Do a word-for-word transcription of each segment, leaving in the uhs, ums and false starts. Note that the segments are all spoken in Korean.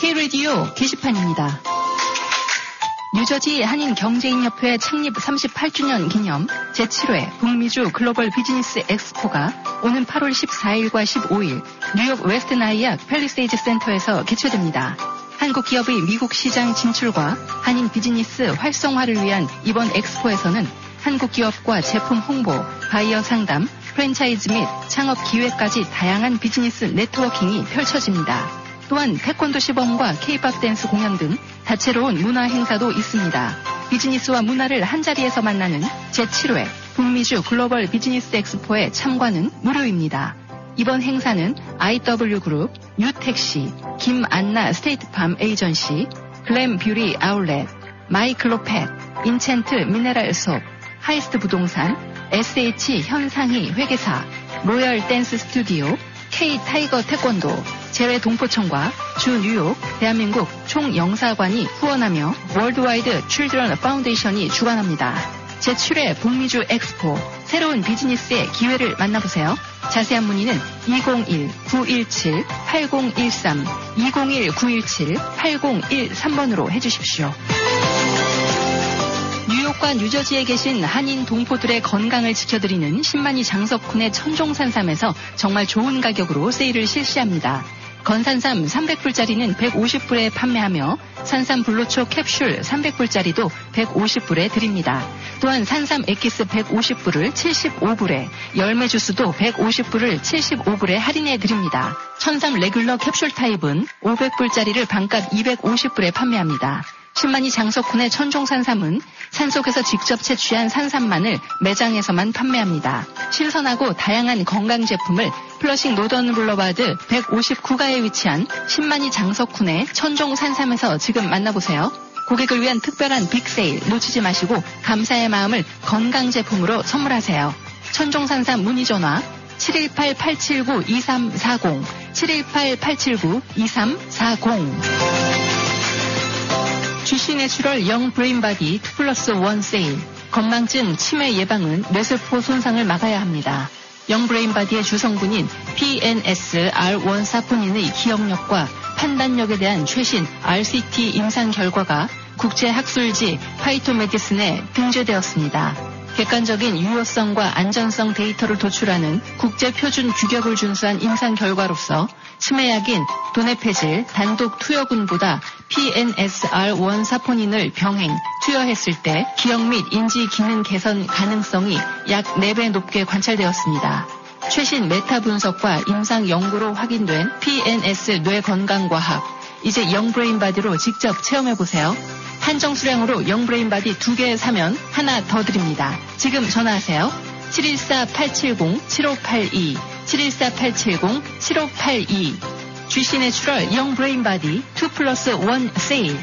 K-라디오 게시판입니다. 뉴저지 한인경제인협회 창립 삼십팔 주년 기념 제칠 회 북미주 글로벌 비즈니스 엑스포가 오는 팔월 십사일과 십오일 뉴욕 웨스트 나이악 팰리세이드 센터에서 개최됩니다. 한국 기업의 미국 시장 진출과 한인 비즈니스 활성화를 위한 이번 엑스포에서는 한국 기업과 제품 홍보, 바이어 상담, 프랜차이즈 및 창업 기회까지 다양한 비즈니스 네트워킹이 펼쳐집니다. 또한 태권도 시범과 K-팝 댄스 공연 등 다채로운 문화 행사도 있습니다. 비즈니스와 문화를 한자리에서 만나는 제칠 회 북미주 글로벌 비즈니스 엑스포에 참관은 무료입니다. 이번 행사는 아이더블유 그룹, 유택시, 김안나 스테이트팜 에이전시, 글램 뷰리 아울렛, 마이클로펫, 인챈트 미네랄 솝, 하이스트 부동산, 에스에이치 현상희 회계사, 로열 댄스 스튜디오, K 타이거 태권도, 재외 동포청과 주 뉴욕 대한민국 총영사관이 후원하며 월드와이드 칠드런 파운데이션이 주관합니다. 제칠 회 북미주 엑스포, 새로운 비즈니스의 기회를 만나보세요. 자세한 문의는 이공일 구일칠 팔공일삼, 이공일 구일칠 팔공일삼번으로 해주십시오. 뉴욕과 뉴저지에 계신 한인 동포들의 건강을 지켜드리는 신만이 장석훈의 천종산삼에서 정말 좋은 가격으로 세일을 실시합니다. 건산삼 삼백 불짜리는 백오십 불에 판매하며 산삼 블루초 캡슐 삼백 불짜리도 백오십 불에 드립니다. 또한 산삼 엑기스 백오십 불을 칠십오 불에, 열매 주스도 백오십 불을 칠십오 불에 할인해 드립니다. 천삼 레귤러 캡슐 타입은 오백 불짜리를 반값 이백오십 불에 판매합니다. 신만이 장석훈의 천종산삼은 산속에서 직접 채취한 산삼만을 매장에서만 판매합니다. 신선하고 다양한 건강 제품을 플러싱 노던 블러바드 백오십구 가에 위치한 신만이 장석훈의 천종산삼에서 지금 만나보세요. 고객을 위한 특별한 빅세일 놓치지 마시고 감사의 마음을 건강 제품으로 선물하세요. 천종산삼 문의 전화 칠일팔 팔칠구 이삼사공, 칠일팔 팔칠구 이삼사공. 지씨 내추럴 영 브레인바디 투 플러스 원 세일. 건망증, 치매 예방은 뇌세포 손상을 막아야 합니다. 영 브레인바디의 주성분인 피엔에스 알 원 사포닌의 기억력과 판단력에 대한 최신 알씨티 임상 결과가 국제학술지 파이토메디슨에 등재되었습니다. 객관적인 유효성과 안전성 데이터를 도출하는 국제표준 규격을 준수한 임상 결과로서 치매약인 도네페질 단독 투여군보다 피엔에스 알 원 사포닌을 병행, 투여했을 때 기억 및 인지 기능 개선 가능성이 약 네 배 높게 관찰되었습니다. 최신 메타 분석과 임상 연구로 확인된 피엔에스 뇌건강과학. 이제 영브레인바디로 직접 체험해보세요. 한정 수량으로 영브레인바디 두 개 사면 하나 더 드립니다. 지금 전화하세요. 칠일사 팔칠공 칠오팔이, 칠일사 팔칠공 칠오팔이. 지씨 내추럴 영브레인바디 투 플러스 원 세일.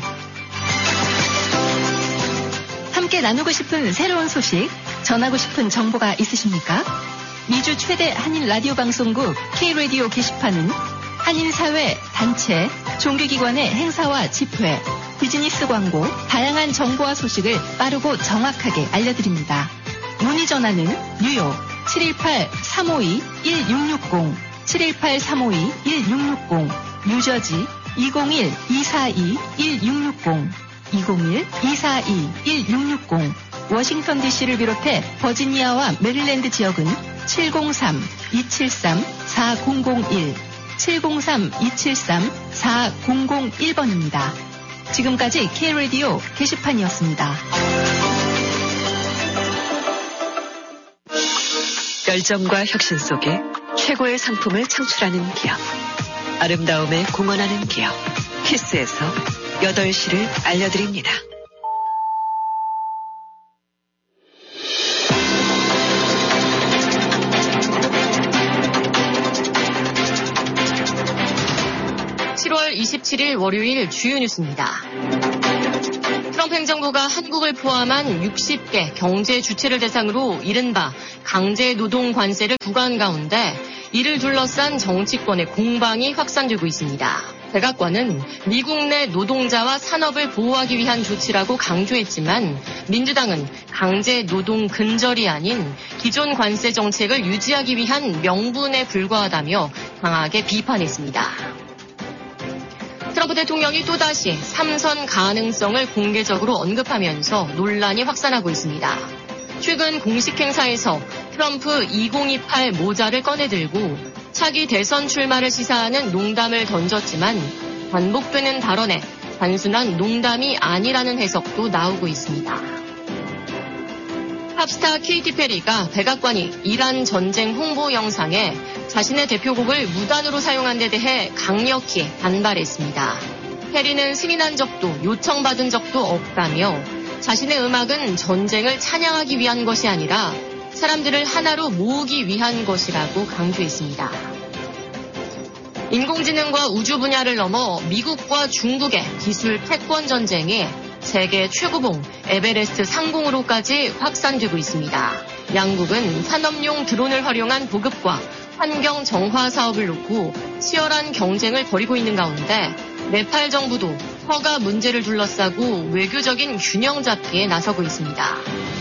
함께 나누고 싶은 새로운 소식, 전하고 싶은 정보가 있으십니까? 미주 최대 한인 라디오 방송국 K-라디오 게시판은 한인사회, 단체, 종교기관의 행사와 집회, 비즈니스 광고, 다양한 정보와 소식을 빠르고 정확하게 알려드립니다. 문의 전화는 뉴욕 칠일팔 삼오이 일육육공, 칠일팔 삼오이 일육육공, 뉴저지 이공일 이사이 일육육공, 이공일 이사이 일육육공, 워싱턴 디씨를 비롯해 버지니아와 메릴랜드 지역은 칠공삼 이칠삼 사공공일, 칠공삼 이칠삼 사공공일번입니다. 지금까지 K-라디오 게시판이었습니다. 열정과 혁신 속에 최고의 상품을 창출하는 기업. 아름다움에 공헌하는 기업. 키스에서 여덟 시를 알려드립니다. 칠월 이십칠일 월요일 주요 뉴스입니다. 트럼프 행정부가 한국을 포함한 육십 개 경제 주체를 대상으로 이른바 강제 노동 관세를 부과한 가운데 이를 둘러싼 정치권의 공방이 확산되고 있습니다. 백악관은 미국 내 노동자와 산업을 보호하기 위한 조치라고 강조했지만 민주당은 강제 노동 근절이 아닌 기존 관세 정책을 유지하기 위한 명분에 불과하다며 강하게 비판했습니다. 트럼프 대통령이 또다시 삼선 가능성을 공개적으로 언급하면서 논란이 확산하고 있습니다. 최근 공식 행사에서 트럼프 이천이십팔 모자를 꺼내들고 차기 대선 출마를 시사하는 농담을 던졌지만 반복되는 발언에 단순한 농담이 아니라는 해석도 나오고 있습니다. 팝스타 케이티 페리가 백악관이 이란 전쟁 홍보 영상에 자신의 대표곡을 무단으로 사용한 데 대해 강력히 반발했습니다. 페리는 승인한 적도 요청받은 적도 없다며 자신의 음악은 전쟁을 찬양하기 위한 것이 아니라 사람들을 하나로 모으기 위한 것이라고 강조했습니다. 인공지능과 우주 분야를 넘어 미국과 중국의 기술 패권 전쟁이 세계 최고봉 에베레스트 상공으로까지 확산되고 있습니다. 양국은 산업용 드론을 활용한 보급과 환경 정화 사업을 놓고 치열한 경쟁을 벌이고 있는 가운데 네팔 정부도 허가 문제를 둘러싸고 외교적인 균형 잡기에 나서고 있습니다.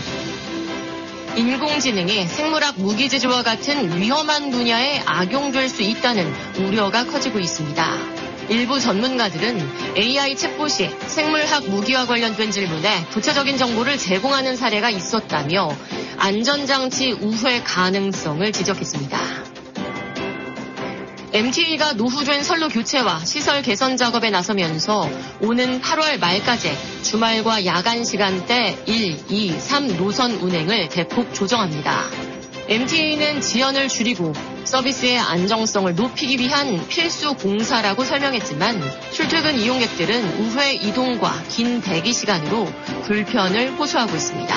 인공지능이 생물학 무기 제조와 같은 위험한 분야에 악용될 수 있다는 우려가 커지고 있습니다. 일부 전문가들은 에이아이 챗봇이 생물학 무기와 관련된 질문에 구체적인 정보를 제공하는 사례가 있었다며 안전장치 우회 가능성을 지적했습니다. 엠티에이가 노후된 선로 교체와 시설 개선 작업에 나서면서 오는 팔월 말까지 주말과 야간 시간대 일, 이, 삼 노선 운행을 대폭 조정합니다. 엠티에이는 지연을 줄이고 서비스의 안정성을 높이기 위한 필수 공사라고 설명했지만 출퇴근 이용객들은 우회 이동과 긴 대기 시간으로 불편을 호소하고 있습니다.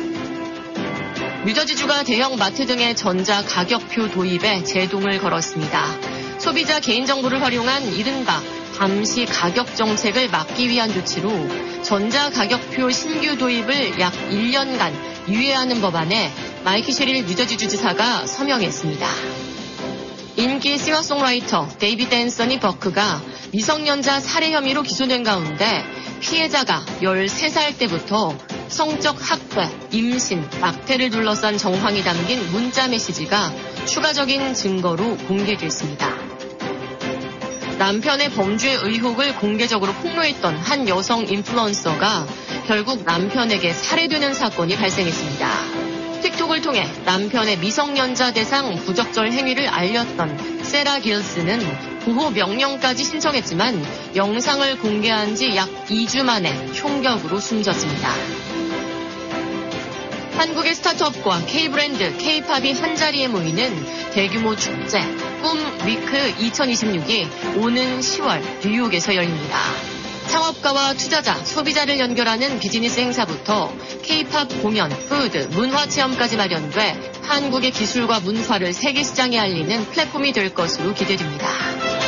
뉴저지주가 대형 마트 등의 전자 가격표 도입에 제동을 걸었습니다. 소비자 개인정보를 활용한 이른바 감시 가격 정책을 막기 위한 조치로 전자가격표 신규 도입을 약 일 년간 유예하는 법안에 마이키 셰릴 뉴저지주 지사가 서명했습니다. 인기 싱어송라이터 데이비드 앤서니 버크가 미성년자 살해 혐의로 기소된 가운데 피해자가 열세 살 때부터 성적 학대, 임신, 낙태를 둘러싼 정황이 담긴 문자 메시지가 추가적인 증거로 공개됐습니다. 남편의 범죄 의혹을 공개적으로 폭로했던 한 여성 인플루언서가 결국 남편에게 살해되는 사건이 발생했습니다. 틱톡을 통해 남편의 미성년자 대상 부적절 행위를 알렸던 세라 길스는 보호 명령까지 신청했지만 영상을 공개한 지 약 이 주 만에 총격으로 숨졌습니다. 한국의 스타트업과 K브랜드, K팝이 한자리에 모이는 대규모 축제 꿈 위크 이천이십육이 오는 시월 뉴욕에서 열립니다. 창업가와 투자자, 소비자를 연결하는 비즈니스 행사부터 K-팝 공연, 푸드, 문화 체험까지 마련돼 한국의 기술과 문화를 세계 시장에 알리는 플랫폼이 될 것으로 기대됩니다.